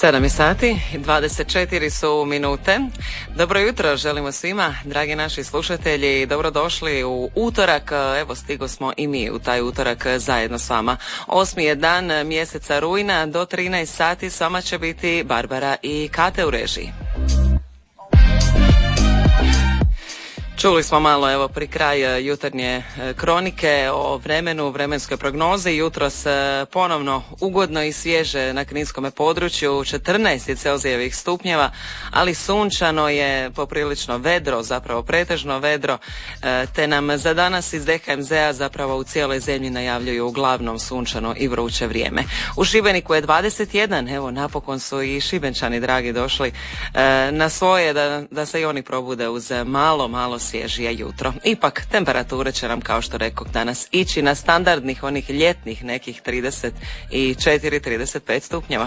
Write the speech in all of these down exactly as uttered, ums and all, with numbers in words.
sedam je sati, dvadeset četiri su minute. Dobro jutro želimo svima, dragi naši slušatelji, dobrodošli u utorak. Evo, stigo smo i mi u taj utorak zajedno s vama. Osmi je dan mjeseca rujna, do trinaest sati s vama će biti Barbara i Kate u režiji. Čuli smo malo, evo, pri kraj jutarnje kronike o vremenu, vremenskoj prognozi. Jutros ponovno ugodno i svježe na kninskome području, četrnaest je Celzijevih stupnjeva, ali sunčano je, poprilično vedro, zapravo pretežno vedro, te nam za danas iz D H M Z-a zapravo u cijeloj zemlji najavljuju uglavnom sunčano i vruće vrijeme. U Šibeniku je dvadeset jedan, evo, napokon su i Šibenčani dragi došli na svoje da, da se i oni probude uz malo, malo svježije jutro. Ipak, temperature će nam, kao što rekoh, danas ići na standardnih, onih ljetnih nekih trideset četiri do trideset pet stupnjeva.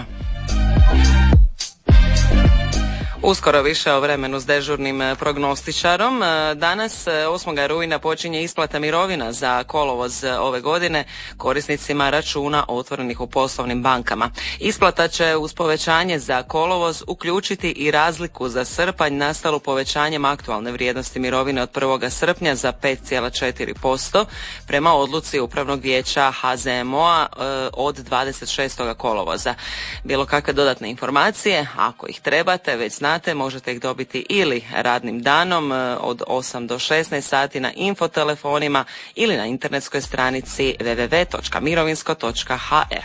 Uskoro više o vremenu s dežurnim prognostičarom. Danas, osmog rujna, počinje isplata mirovina za kolovoz ove godine korisnicima računa otvorenih u poslovnim bankama. Isplata će uz povećanje za kolovoz uključiti i razliku za srpanj nastalu povećanjem aktualne vrijednosti mirovine od prvog srpnja za pet zarez četiri posto prema odluci Upravnog vijeća H Z M O-a od dvadeset šestog kolovoza. Bilo kakve dodatne informacije, ako ih trebate, već znate, možete ih dobiti ili radnim danom od osam do šesnaest sati na infotelefonima ili na internetskoj stranici w w w točka mirovinsko točka h r.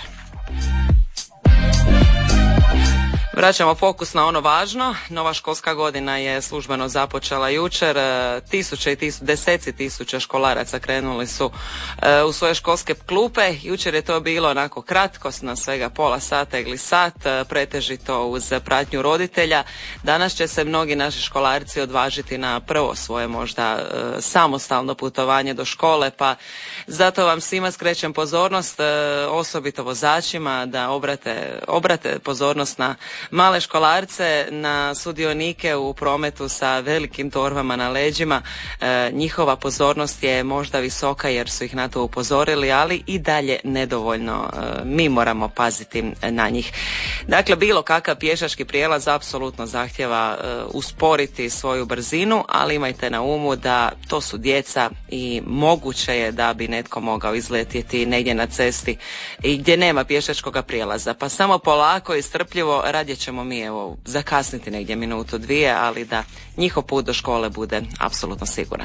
Vraćamo fokus na ono važno. Nova školska godina je službeno započela jučer. Tisuće i tisuće, deseci tisuća školaraca krenuli su uh, u svoje školske klupe. Jučer je to bilo onako kratko, na svega pola sata ili sat, uh, pretežito uz pratnju roditelja. Danas će se mnogi naši školarci odvažiti na prvo svoje možda uh, samostalno putovanje do škole, pa zato vam svima skrećem pozornost, uh, osobito vozačima, da obrate, obrate pozornost na male školarce, na sudionike u prometu sa velikim torbama na leđima. E, njihova pozornost je možda visoka jer su ih na to upozorili, ali i dalje nedovoljno. E, mi moramo paziti na njih. Dakle, bilo kakav pješački prijelaz apsolutno zahtjeva e, usporiti svoju brzinu, ali imajte na umu da to su djeca i moguće je da bi netko mogao izletjeti negdje na cesti i gdje nema pješačkog prijelaza. Pa samo polako i strpljivo, radije ćemo mi evo zakasniti negdje minutu dvije, ali da njihov put do škole bude apsolutno siguran.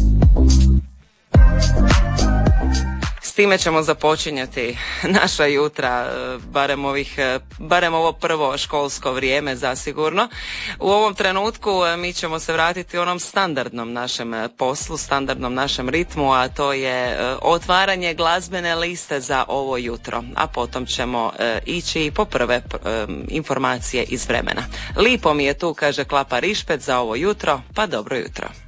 S time ćemo započinjati naša jutra, barem, ovih, barem ovo prvo školsko vrijeme zasigurno. U ovom trenutku mi ćemo se vratiti onom standardnom našem poslu, standardnom našem ritmu, a to je otvaranje glazbene liste za ovo jutro. A potom ćemo ići po prve informacije iz vremena. Lipo mi je tu, kaže Klapa Rišpet, za ovo jutro, pa dobro jutro.